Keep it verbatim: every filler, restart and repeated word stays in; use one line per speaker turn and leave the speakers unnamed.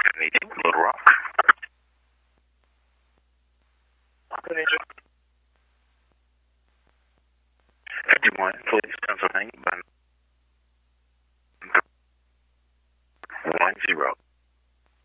Meeting, Little Rock. fifty-one, please, Pennsylvania, one zero.